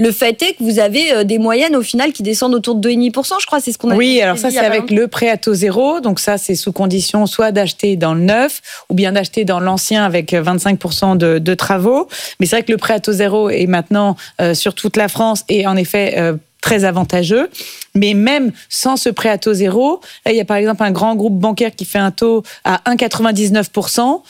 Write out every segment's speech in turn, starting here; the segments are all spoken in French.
Le fait est que vous avez des moyennes au final qui descendent autour de 2,5%, je crois, c'est ce qu'on a dit. Oui, alors ça, c'est avec le prêt à taux zéro. Donc ça, c'est sous condition soit d'acheter dans le neuf ou bien d'acheter dans l'ancien avec 25% de travaux. Mais c'est vrai que le prêt à taux zéro est maintenant sur toute la France et en effet très avantageux. Mais même sans ce prêt à taux zéro, là, il y a par exemple un grand groupe bancaire qui fait un taux à 1,99%.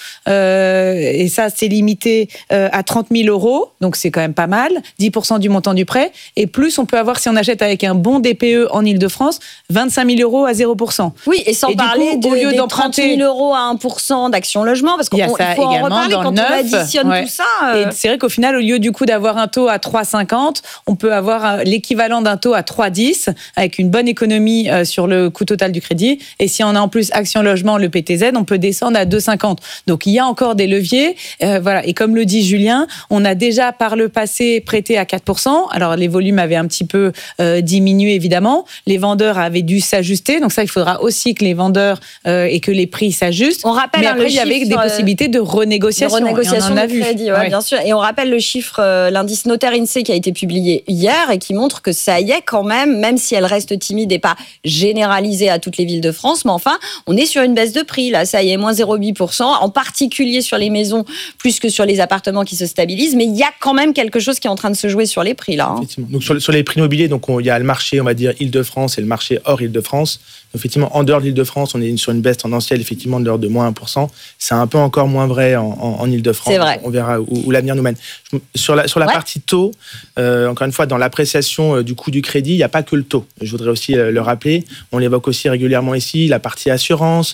Et ça, c'est limité à 30 000 €. Donc, c'est quand même pas mal. 10% du montant du prêt. Et plus, on peut avoir, si on achète avec un bon DPE en Ile-de-France, 25 000 € à 0%. Oui, et sans parler du coup, des 30 000 € à 1% d'Action Logement. Parce qu'il faut en reparler quand on additionne tout ça. Et c'est vrai qu'au final, au lieu du coup d'avoir un taux à 3,50, on peut avoir l'équivalent d'un taux à 3,10 avec une bonne économie sur le coût total du crédit. Et si on a en plus Action Logement, le PTZ, on peut descendre à 2,50. Donc, il y a encore des leviers. Voilà. Et comme le dit Julien, on a déjà par le passé prêté à 4%. Alors, les volumes avaient un petit peu diminué, évidemment. Les vendeurs avaient dû s'ajuster. Donc, ça, il faudra aussi que les vendeurs et que les prix s'ajustent. On rappelle, mais après, il y avait des possibilités de renégociation. De renégociation de crédit, ouais, bien sûr. Et on rappelle le chiffre, l'indice notaire INSEE qui a été publié hier et qui montre que ça y est quand même si elle reste timide et pas généralisée à toutes les villes de France. Mais enfin, on est sur une baisse de prix. Là, ça y est, moins 0,8%, en particulier sur les maisons, plus que sur les appartements qui se stabilisent. Mais il y a quand même quelque chose qui est en train de se jouer sur les prix, là. Effectivement. Donc, sur les prix immobiliers, donc, il y a le marché, on va dire, Île-de-France et le marché hors Île-de-France. Effectivement, en dehors de l'Île-de-France, on est sur une baisse tendancielle, effectivement, de l'ordre de moins 1%. C'est un peu encore moins vrai en Île-de-France. C'est vrai. On verra où l'avenir nous mène. Sur la partie taux, encore une fois, dans l'appréciation du coût du crédit, il n'y a pas que le taux. Je voudrais aussi le rappeler. On l'évoque aussi régulièrement ici, la partie assurance,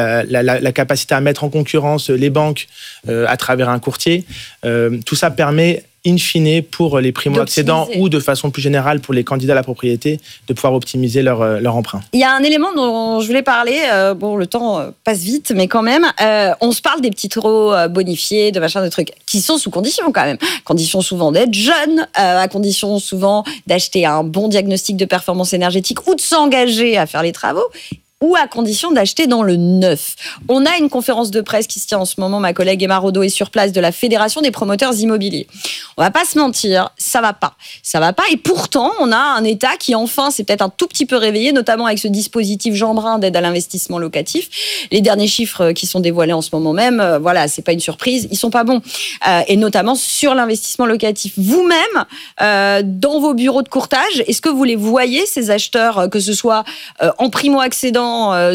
la capacité à mettre en concurrence les banques à travers un courtier. Tout ça permet, in fine, pour les primo-accédants ou de façon plus générale pour les candidats à la propriété, de pouvoir optimiser leur emprunt. Il y a un élément dont je voulais parler. Le temps passe vite, mais quand même, on se parle des petits taux bonifiés, de machin, de trucs, qui sont sous condition quand même. Condition souvent d'être jeune, à condition souvent d'acheter un bon diagnostic de performance énergétique ou de s'engager à faire les travaux, ou à condition d'acheter dans le neuf. On a une conférence de presse qui se tient en ce moment, ma collègue Emma Rodeau est sur place, de la Fédération des promoteurs immobiliers. On va pas se mentir, ça va pas. Ça va pas, et pourtant, on a un État qui enfin s'est peut-être un tout petit peu réveillé, notamment avec ce dispositif Jeanbrun d'aide à l'investissement locatif. Les derniers chiffres qui sont dévoilés en ce moment même, c'est pas une surprise, ils sont pas bons. Et notamment sur l'investissement locatif. Vous-même, dans vos bureaux de courtage, est-ce que vous les voyez, ces acheteurs, que ce soit en primo-accédant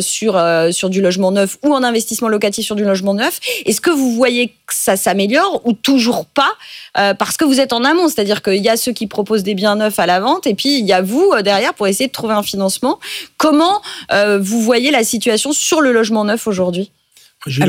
sur du logement neuf ou en investissement locatif sur du logement neuf, est-ce que vous voyez que ça s'améliore ou toujours pas, parce que vous êtes en amont, c'est-à-dire qu'il y a ceux qui proposent des biens neufs à la vente et puis il y a vous derrière pour essayer de trouver un financement. Comment vous voyez la situation sur le logement neuf aujourd'hui ? J'ai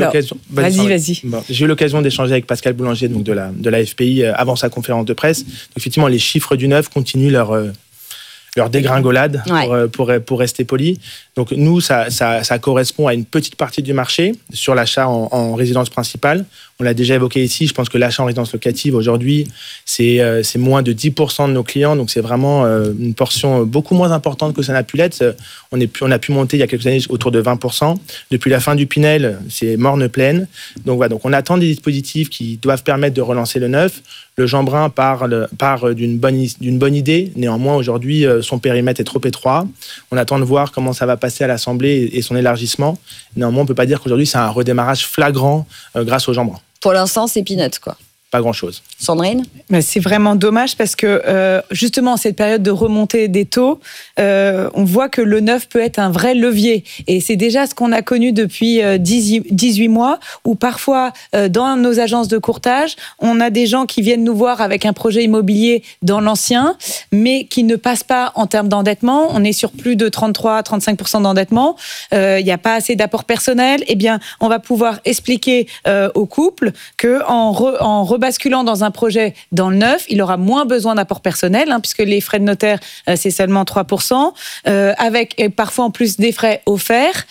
eu l'occasion d'échanger avec Pascal Boulanger, donc de la FPI, avant sa conférence de presse. Donc, effectivement, les chiffres du neuf continuent leur dégringolade, pour rester poli. Donc nous, ça correspond à une petite partie du marché sur l'achat en résidence principale. On l'a déjà évoqué ici, je pense que l'achat en résidence locative aujourd'hui, c'est moins de 10% de nos clients, donc c'est vraiment une portion beaucoup moins importante que ça n'a pu l'être. On a pu monter il y a quelques années autour de 20%. Depuis la fin du Pinel, c'est morne pleine. Donc voilà, donc on attend des dispositifs qui doivent permettre de relancer le neuf. Le Jeanbrun part d'une bonne idée. Néanmoins, aujourd'hui, son périmètre est trop étroit. On attend de voir comment ça va passer à l'Assemblée et son élargissement. Néanmoins, on ne peut pas dire qu'aujourd'hui, c'est un redémarrage flagrant grâce au Jeanbrun. Pour l'instant, c'est peanuts, quoi. Pas grand-chose. Sandrine ? C'est vraiment dommage parce que justement, en cette période de remontée des taux, on voit que le neuf peut être un vrai levier. Et c'est déjà ce qu'on a connu depuis 18 mois, où parfois, dans nos agences de courtage, on a des gens qui viennent nous voir avec un projet immobilier dans l'ancien, mais qui ne passent pas en termes d'endettement. On est sur plus de 33-35% d'endettement. Il n'y a pas assez d'apport personnel. Eh bien, on va pouvoir expliquer au couple qu'en basculant dans un projet dans le neuf, il aura moins besoin d'apport personnel, puisque les frais de notaire, c'est seulement 3%, avec parfois en plus des frais offerts,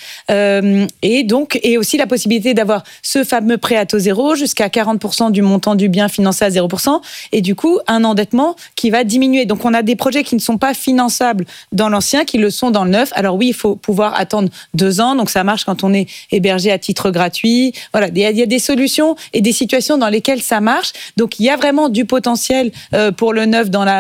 et aussi la possibilité d'avoir ce fameux prêt à taux zéro jusqu'à 40% du montant du bien financé à 0%, et du coup, un endettement qui va diminuer. Donc, on a des projets qui ne sont pas finançables dans l'ancien, qui le sont dans le neuf. Alors oui, il faut pouvoir attendre 2 ans, donc ça marche quand on est hébergé à titre gratuit. Voilà, il y a des solutions et des situations dans lesquelles ça marche. Donc, il y a vraiment du potentiel pour le neuf dans la